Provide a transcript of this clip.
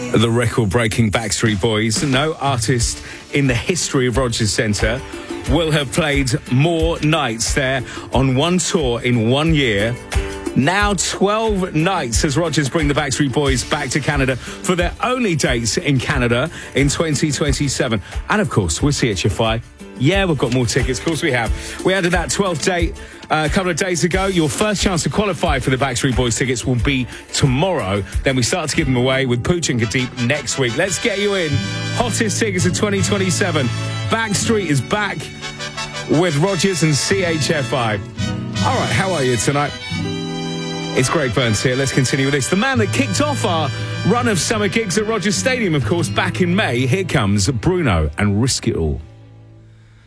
The record-breaking Backstreet Boys, no artist in the history of Rogers Centre will have played more nights there on one tour in 1 year. Now 12 nights as Rogers bring the Backstreet Boys back to Canada for their only dates in Canada in 2027. And of course, we'll see CHFI. Yeah, we've got more tickets. Of course we have. We added that 12th date a couple of days ago. Your first chance to qualify for the Backstreet Boys tickets will be tomorrow. Then we start to give them away with Pooch and Kadeep next week. Let's get you in. Hottest tickets of 2027. Backstreet is back with Rogers and CHFI. All right, how are you tonight? It's Greg Burns here. Let's continue with this. The man that kicked off our run of summer gigs at Rogers Stadium, of course, back in May. Here comes Bruno and Risk It All.